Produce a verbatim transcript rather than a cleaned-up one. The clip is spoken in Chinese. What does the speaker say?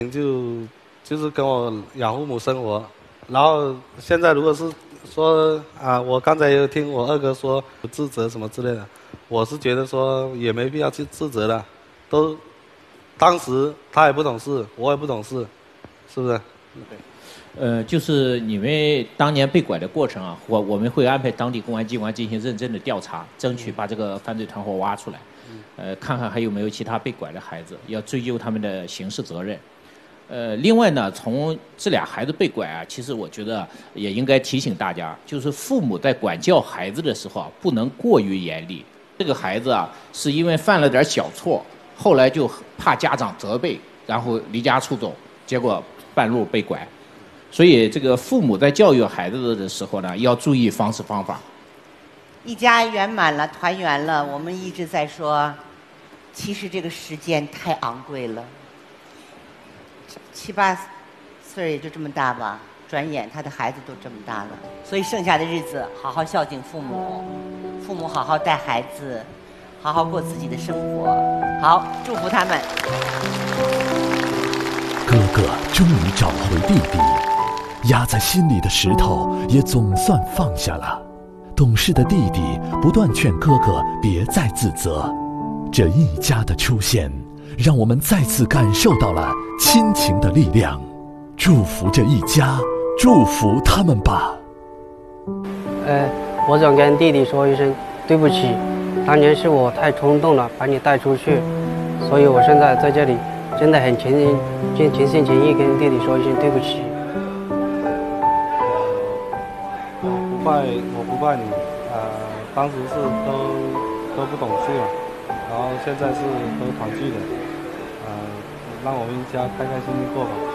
就就是跟我养父母生活，然后现在如果是说啊，我刚才有听我二哥说自责什么之类的，我是觉得说也没必要去自责的，都当时他也不懂事，我也不懂事，是不是？ 对。呃，就是你们当年被拐的过程啊，我我们会安排当地公安机关进行认真的调查，争取把这个犯罪团伙挖出来，呃，看看还有没有其他被拐的孩子，要追究他们的刑事责任。呃，另外呢，从这俩孩子被拐啊，其实我觉得也应该提醒大家，就是父母在管教孩子的时候啊，不能过于严厉。这个孩子啊，是因为犯了点小错，后来就怕家长责备，然后离家出走，结果半路被拐。所以，这个父母在教育孩子的时候呢，要注意方式方法。 一家圆满了，团圆了。我们一直在说，其实这个时间太昂贵了。七八岁也就这么大吧，转眼他的孩子都这么大了。所以剩下的日子，好好孝敬父母，父母好好带孩子，好好过自己的生活。好，祝福他们。 哥哥终于找回弟弟，压在心里的石头也总算放下了。懂事的弟弟不断劝哥哥别再自责。这一家的出现，让我们再次感受到了亲情的力量。祝福这一家，祝福他们吧。 呃，我想跟弟弟说一声对不起，当年是我太冲动了，把你带出去，所以我现在在这里真的很全心、全心全意跟弟弟说一声对不起。 我不怪，我不怪你，呃，当时是都都不懂事嘛，然后现在是都团聚的，呃，让我们一家开开心心过吧。